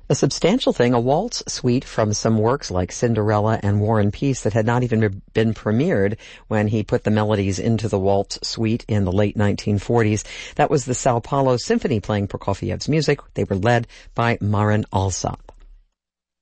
A substantial thing, a waltz suite from some works like Cinderella and War and Peace that had not even been premiered when he put the melodies into the waltz suite in the late 1940s. That was the Sao Paulo Symphony playing Prokofiev's music. They were led by Marin Alsop.